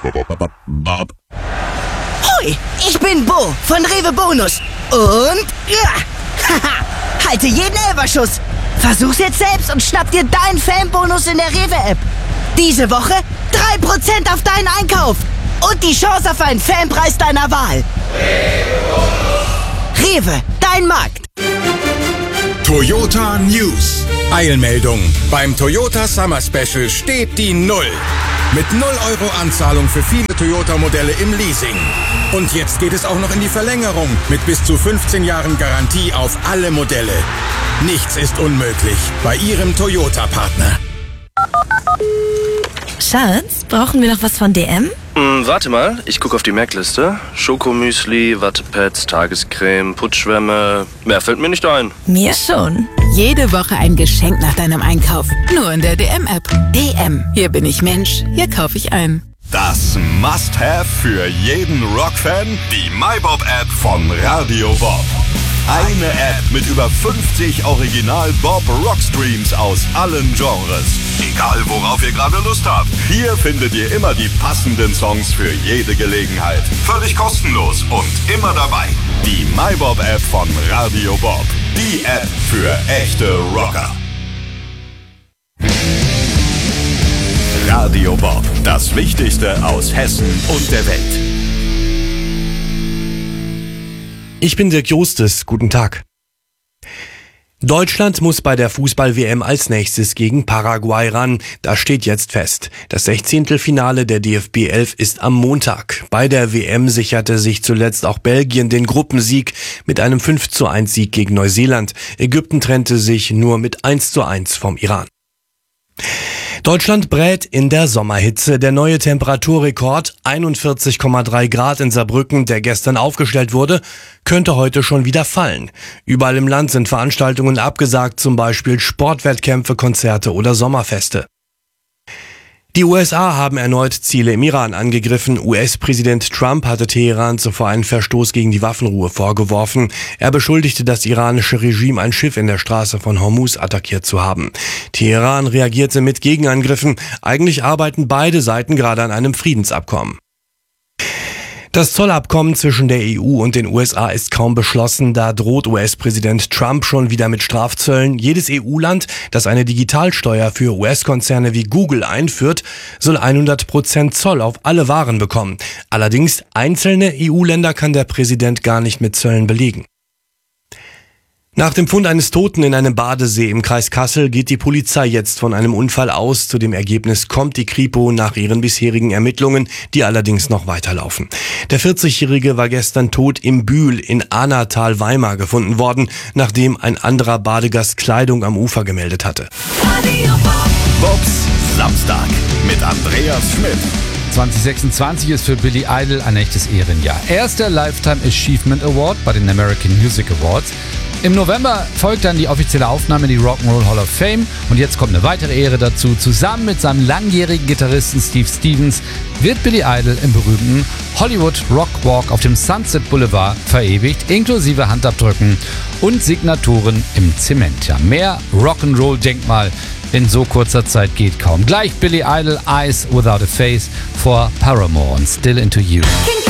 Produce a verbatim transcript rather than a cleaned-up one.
Hoi, ich bin Bo von Rewe Bonus. Und ja, haha, halte jeden Elferschuss. Versuch's jetzt selbst und schnapp dir deinen Fanbonus in der Rewe-App. Diese Woche drei Prozent auf deinen Einkauf. Und die Chance auf einen Fanpreis deiner Wahl. Rewe, dein Markt. Toyota News. Eilmeldung. Beim Toyota Summer Special steht die Null. Mit null Euro Anzahlung für viele Toyota-Modelle im Leasing. Und jetzt geht es auch noch in die Verlängerung mit bis zu fünfzehn Jahren Garantie auf alle Modelle. Nichts ist unmöglich bei Ihrem Toyota-Partner. Schatz, brauchen wir noch was von D M? Hm, warte mal, ich gucke auf die Merkliste. Schokomüsli, Wattepads, Tagescreme, Putzschwämme. Mehr fällt mir nicht ein. Mir schon. Jede Woche ein Geschenk nach deinem Einkauf. Nur in der D M-App. D M. Hier bin ich Mensch. Hier kaufe ich ein. Das Must-Have für jeden Rock-Fan? Die MyBob-App von Radio Bob. Eine App mit über fünfzig Original-Bob-Rock-Streams aus allen Genres. Egal, worauf ihr gerade Lust habt. Hier findet ihr immer die passenden Songs für jede Gelegenheit. Völlig kostenlos und immer dabei. Die MyBob-App von Radio Bob. Die App für echte Rocker. Radio Bob. Das Wichtigste aus Hessen und der Welt. Ich bin Dirk Jostes, guten Tag. Deutschland muss bei der Fußball-W M als nächstes gegen Paraguay ran. Das steht jetzt fest. Das Sechzehntelfinale der D F B elf ist am Montag. Bei der W M sicherte sich zuletzt auch Belgien den Gruppensieg mit einem fünf zu eins Sieg gegen Neuseeland. Ägypten trennte sich nur mit eins zu eins vom Iran. Deutschland brät in der Sommerhitze. Der neue Temperaturrekord, einundvierzig Komma drei Grad in Saarbrücken, der gestern aufgestellt wurde, könnte heute schon wieder fallen. Überall im Land sind Veranstaltungen abgesagt, zum Beispiel Sportwettkämpfe, Konzerte oder Sommerfeste. Die U S A haben erneut Ziele im Iran angegriffen. U S-Präsident Trump hatte Teheran zuvor einen Verstoß gegen die Waffenruhe vorgeworfen. Er beschuldigte das iranische Regime, ein Schiff in der Straße von Hormuz attackiert zu haben. Teheran reagierte mit Gegenangriffen. Eigentlich arbeiten beide Seiten gerade an einem Friedensabkommen. Das Zollabkommen zwischen der E U und den U S A ist kaum beschlossen, da droht U S-Präsident Trump schon wieder mit Strafzöllen. Jedes E U-Land, das eine Digitalsteuer für U S-Konzerne wie Google einführt, soll hundert Prozent Zoll auf alle Waren bekommen. Allerdings einzelne E U-Länder kann der Präsident gar nicht mit Zöllen belegen. Nach dem Fund eines Toten in einem Badesee im Kreis Kassel geht die Polizei jetzt von einem Unfall aus. Zu dem Ergebnis kommt die Kripo nach ihren bisherigen Ermittlungen, die allerdings noch weiterlaufen. Der vierzigjährige war gestern tot im Bühl in Ahnatal-Weimar gefunden worden, nachdem ein anderer Badegast Kleidung am Ufer gemeldet hatte. Bobs Samstag mit Andreas Schmidt. zwanzig sechsundzwanzig ist für Billy Idol ein echtes Ehrenjahr. Erster Lifetime Achievement Award bei den American Music Awards. Im November folgt dann die offizielle Aufnahme in die Rock'n'Roll Hall of Fame und jetzt kommt eine weitere Ehre dazu. Zusammen mit seinem langjährigen Gitarristen Steve Stevens wird Billy Idol im berühmten Hollywood Rock Walk auf dem Sunset Boulevard verewigt, inklusive Handabdrücken und Signaturen im Zement. Ja, mehr Rock'n'Roll-Denkmal in so kurzer Zeit geht kaum. Gleich Billy Idol, Eyes Without a Face vor Paramore und Still Into You.